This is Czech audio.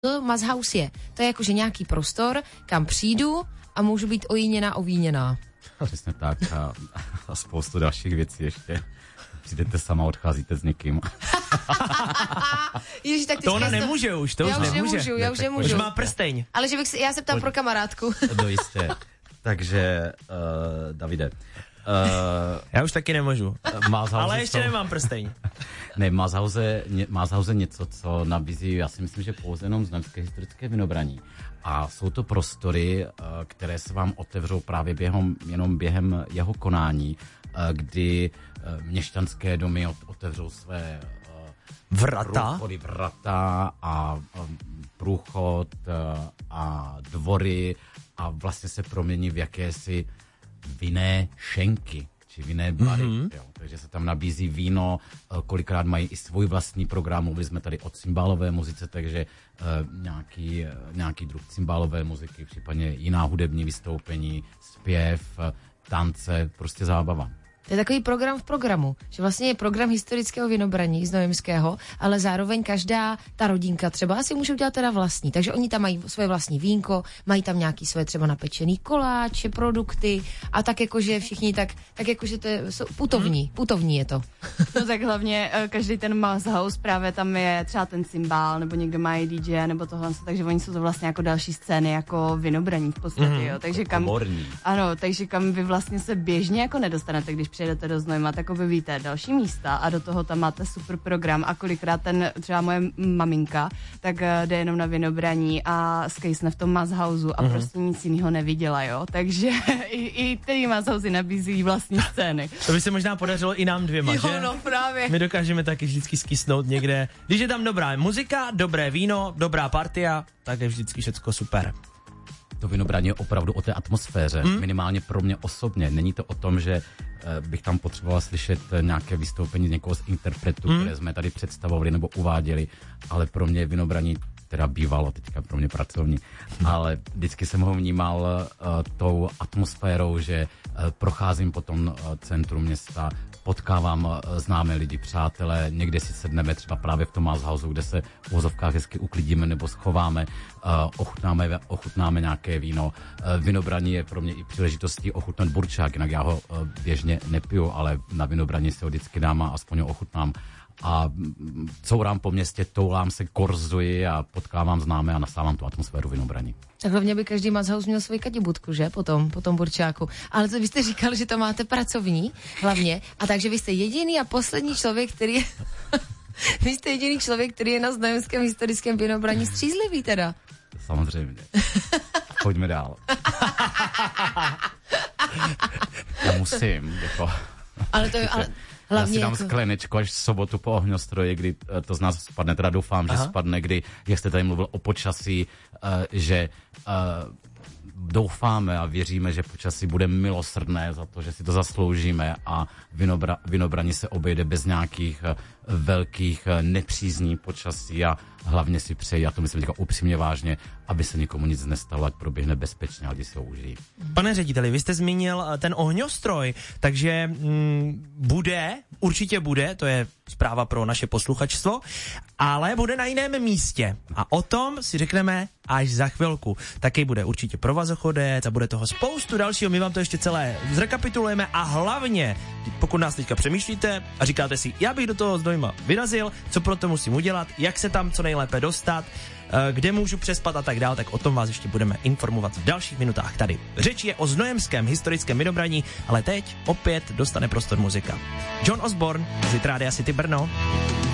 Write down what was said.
to Mazhaus je? To je jakože nějaký prostor, kam přijdu a můžu být ovíněná. Přesně tak a spoustu dalších věcí ještě. Přijdete sama, odcházíte s někým. Ježiš, tak to ona nemůže už, to už nemůže. Já už nemůžu. Už má prsteň. Ale že já se ptám pro kamarádku. No jistě. Takže, Davide. Já už taky nemůžu. Ale ještě nemám prsteň. Ne, Mazhaus je něco, co nabízí, já si myslím, že pouze jenom znojemské historické vinobraní. A jsou to prostory, které se vám otevřou právě jenom během jeho konání, kdy měšťanské domy otevřou své vrata a průchod a dvory a vlastně se promění v jakési vinné šenky či vinné bary. Jo. Takže se tam nabízí víno, kolikrát mají i svůj vlastní program. Mluvili jsme tady o cymbálové muzice, takže nějaký druh cymbálové muziky, případně jiná hudební vystoupení, zpěv, tance, prostě zábava. To je takový program v programu, že vlastně je program historického vinobraní znojemského, ale zároveň každá ta rodinka třeba si může udělat teda vlastní. Takže oni tam mají svoje vlastní vínko, mají tam nějaký svoje třeba napečený koláče, produkty a tak jakože všichni tak jakože to je putovní je to. No tak hlavně každý ten Mazhaus právě tam je třeba ten cymbál, nebo někdo má i DJ, nebo tohle, takže oni jsou to vlastně jako další scény, jako vinobraní v podstatě, jo. Takže takže kam vy vlastně se běžně jako nedostanete, když přijedete do Znojma, tak objevíte další místa a do toho tam máte super program a kolikrát třeba moje maminka, tak jde jenom na vinobraní a skejsne v tom Mazhausu a prostě nic jiného neviděla, jo. Takže i ty Mazhausy nabízí vlastní scény. To by se možná podařilo i nám dvěma, že? No právě. My dokážeme taky vždycky skysnout někde. Když je tam dobrá muzika, dobré víno, dobrá partia, tak je vždycky všecko super. To vinobraní je opravdu o té atmosféře, minimálně pro mě osobně. Není to o tom, že bych tam potřeboval slyšet nějaké vystoupení někoho z interpretů, které jsme tady představovali nebo uváděli, ale pro mě vinobraní teda bývalo, teďka pro mě pracovní, ale vždycky jsem ho vnímal tou atmosférou, že procházím po tom centru města, potkávám známé lidi, přátelé, někde si sedneme třeba právě v tom Mazhausu, kde se v uvozovkách hezky uklidíme nebo schováme, ochutnáme nějaké víno. Vinobraní je pro mě i příležitostí ochutnat burčák, jinak já ho běžně nepiju, ale na vinobraní se ho vždycky dám a aspoň ho ochutnám. A courám po městě, toulám se, korzuji a potkávám známé a nasávám tu atmosféru vinobraní. Tak hlavně by každý Mazhaus měl svoji kadibudku, že? Po tom burčáku. Ale to byste říkal, že to máte pracovní hlavně. A takže vy jste jediný a poslední člověk, který je... Vy jste jediný člověk, který je na znojemském historickém vinobraní střízlivý teda. Samozřejmě. Pojďme dál. Já musím, jako... Ale to je... Já si dám sklenečku až v sobotu po ohňostroji, kdy to z nás spadne, teda doufám, že spadne, kdy, jak jste tady mluvil o počasí, že doufáme a věříme, že počasí bude milosrdné za to, že si to zasloužíme a vinobraní se obejde bez nějakých velkých nepřízní počasí a hlavně si přeji, já to myslím teďka upřímně vážně, aby se nikomu nic nestalo, ať proběhne bezpečně a lidi se ho užijí. Pane řediteli, vy jste zmínil ten ohňostroj, takže určitě bude, to je zpráva pro naše posluchačstvo, ale bude na jiném místě a o tom si řekneme až za chvilku. Taky bude určitě provazochodec a bude toho spoustu dalšího, my vám to ještě celé zrekapitulujeme a hlavně, pokud nás teďka přemýšlíte a říkáte si, já bych do toho Znojma vyrazil, co pro to musím udělat, jak se tam co nejlépe dostat, kde můžu přespat a tak dál, tak o tom vás ještě budeme informovat v dalších minutách tady. Řeč je o znojemském historickém vinobraní, ale teď opět dostane prostor muzika. John Osborne z Rádia City Brno.